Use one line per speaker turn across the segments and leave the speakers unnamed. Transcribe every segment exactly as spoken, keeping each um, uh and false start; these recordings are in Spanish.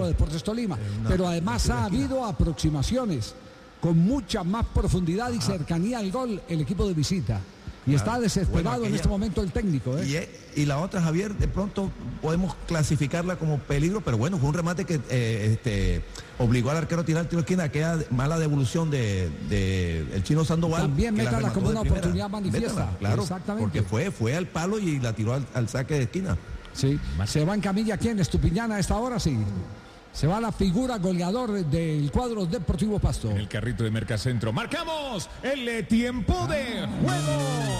de Deportes Tolima. No, pero además ha habido aproximaciones con mucha más profundidad y cercanía al gol el equipo de visita. Y claro, está desesperado bueno, aquella, en este momento el técnico. ¿eh?
Y, y la otra, Javier, de pronto podemos clasificarla como peligro, pero bueno, fue un remate que eh, este, obligó al arquero a tirar el tiro de esquina, aquella mala devolución de, de el chino Sandoval.
También métala como una oportunidad manifiesta.
Métala, claro,
exactamente.
Porque fue, fue al palo y la tiró al, al saque de esquina.
Sí, se va en camilla ¿quién? Estupiñán a esta hora, sí. Se va la figura goleador del cuadro Deportivo Pasto.
En el carrito de Mercacentro. Marcamos el tiempo de juego.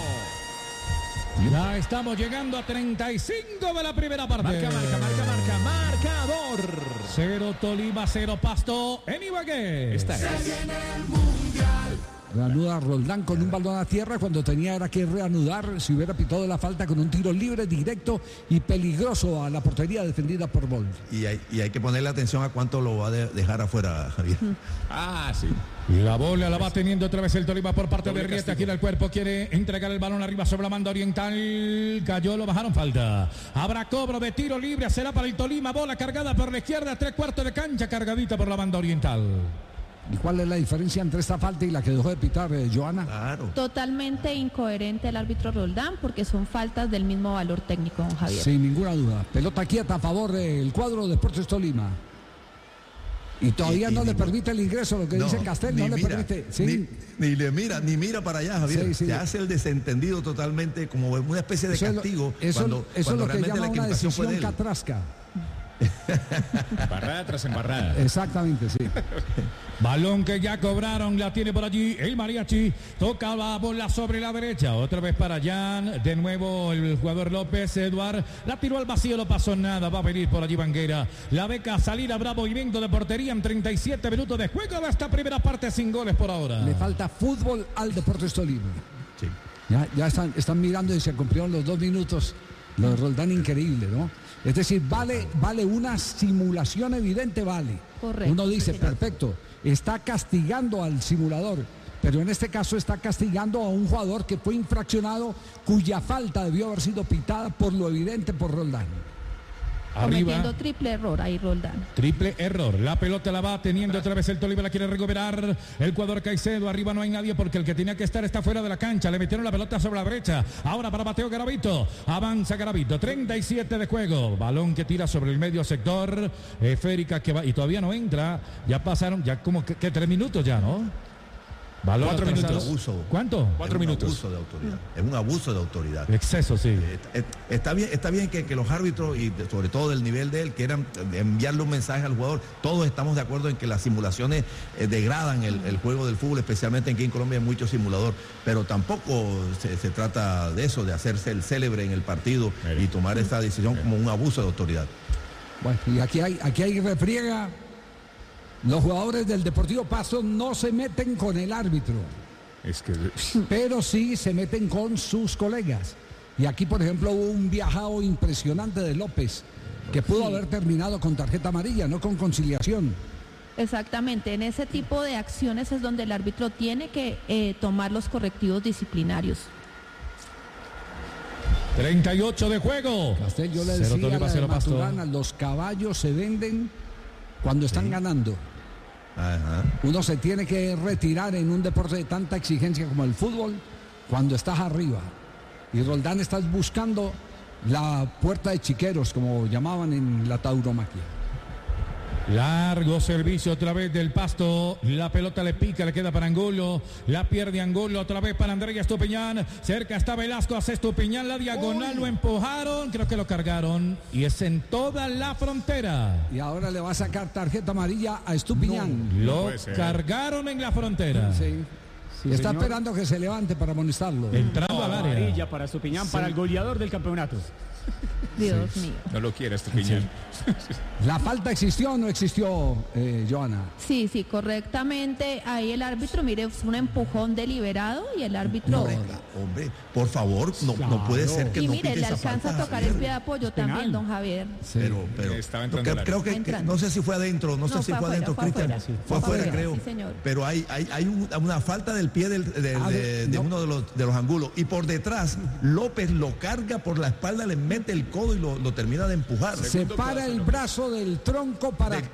Ya estamos llegando a treinta y cinco de la primera parte.
Marca, marca, marca, marca, marcador.
Cero Tolima, cero Pasto en Ibagué.
Esta es.
Se viene el mundial. Reanuda Roldán con un balón a tierra cuando tenía era que reanudar si hubiera pitado la falta con un tiro libre, directo y peligroso a la portería defendida por Boll.
Y hay, y hay que ponerle atención a cuánto lo va a de, dejar afuera, Javier.
Ah, sí.
La bola la va teniendo otra vez el Tolima por parte de Rieta. Gira el cuerpo, quiere entregar el balón arriba sobre la banda oriental. Cayó, lo bajaron, falta. Habrá cobro de tiro libre, será para el Tolima. Bola cargada por la izquierda, tres cuartos de cancha, cargadita por la banda oriental.
¿Y cuál es la diferencia entre esta falta y la que dejó de pitar, eh, Joana?
Claro. Totalmente incoherente el árbitro Roldán porque son faltas del mismo valor técnico, don Javier.
Sin ninguna duda. Pelota quieta a favor del cuadro de Deportes Tolima. Y todavía y, y, no y, le permite el ingreso, lo que no, dice Castel, no le mira, permite. ¿Sí?
Ni, ni le mira, ni mira para allá, Javier. Sí, sí. Se hace el desentendido totalmente, como una especie de
eso
castigo.
Eso,
cuando,
eso
cuando
es lo que llama una decisión catrasca.
Embarrada tras embarrada.
Exactamente, sí.
Balón que ya cobraron, la tiene por allí el Mariachi. Toca la bola sobre la derecha. Otra vez para Jan. De nuevo el jugador López Eduard. La tiró al vacío, no pasó nada. Va a venir por allí Banguera. La beca salir, habrá movimiento de portería en treinta y siete minutos de juego de esta primera parte sin goles por ahora.
Le falta fútbol al Deportes Tolima.
Sí.
Ya, ya están, están mirando y se cumplieron los dos minutos. Lo de Roldán increíble, ¿no? Es decir, vale, vale una simulación evidente, vale.
Correcto.
Uno dice, perfecto, está castigando al simulador, pero en este caso está castigando a un jugador que fue infraccionado, cuya falta debió haber sido pitada por lo evidente por Roldán.
Arriba.
Cometiendo triple error ahí Roldán.
Triple error. La pelota la va teniendo otra vez el Tolima, la quiere recuperar el jugador Caicedo. Arriba no hay nadie porque el que tenía que estar está fuera de la cancha. Le metieron la pelota sobre la brecha. Ahora para Mateo Garavito. Avanza Garavito. treinta y siete de juego. Balón que tira sobre el medio sector. Esférica que va y todavía no entra. Ya pasaron, ya como que, que tres minutos ya, ¿no? Balón
Cuatro minutos.
Abuso. ¿Cuánto?
Cuatro es minutos. Es un abuso de autoridad. Es un abuso de autoridad.
Exceso, sí.
Eh, está bien, está bien que, que los árbitros, y de, sobre todo del nivel de él, quieran enviarle un mensaje al jugador. Todos estamos de acuerdo en que las simulaciones eh, degradan el, el juego del fútbol, especialmente aquí en Colombia hay mucho simulador. Pero tampoco se, se trata de eso, de hacerse el célebre en el partido Mira. y tomar esta decisión Mira. como un abuso de autoridad.
Bueno, y aquí hay, aquí hay refriega. Los jugadores del Deportivo Pasto no se meten con el árbitro,
es que...
pero sí se meten con sus colegas. Y aquí, por ejemplo, hubo un viajado impresionante de López, que pudo sí. haber terminado con tarjeta amarilla, no con conciliación.
Exactamente, en ese tipo de acciones es donde el árbitro tiene que eh, tomar los correctivos disciplinarios.
treinta y ocho de juego.
Castel, yo le decía a la de Maturana, los caballos se venden cuando están sí. ganando.
Ajá.
Uno se tiene que retirar en un deporte de tanta exigencia como el fútbol cuando estás arriba. Y Roldán está buscando la puerta de chiqueros, como llamaban en la tauromaquia.
Largo servicio otra vez del Pasto. La pelota le pica, le queda para Angulo. La pierde Angulo otra vez para Andrea Estupiñán. Cerca está Velasco, hace Estupiñán la diagonal. Uy. Lo empujaron, creo que lo cargaron. Y es en toda la frontera.
Y ahora le va a sacar tarjeta amarilla a Estupiñán.
No, lo cargaron en la frontera.
Sí. Sí, está señor. Esperando que se levante para amonestarlo.
Entrando
no,
al área.
Amarilla para Estupiñán, sí. para el goleador del campeonato.
Dios
sí.
mío.
No lo quiere Estupiñán. Sí.
¿La falta existió o no existió, eh, Joana?
Sí, sí, correctamente. Ahí el árbitro, mire, fue un empujón deliberado y el árbitro...
No, venga, hombre, por favor, no, claro. no puede ser que
y
no
mire, le alcanza
falta,
a tocar
Javier.
el pie de apoyo también, don Javier.
Sí. Pero, pero
estaba
no, creo, creo que, que, no sé si fue adentro, no, no sé si fue, fue adentro, Cristian. Fue, fue afuera, creo.
Sí, señor.
Pero hay, hay, hay un, una falta del pie del, de, ah, de, de no. uno de los, de los Angulos. Y por detrás, López lo carga por la espalda, le mete el codo y lo, lo termina de empujar.
Separa el brazo del tronco para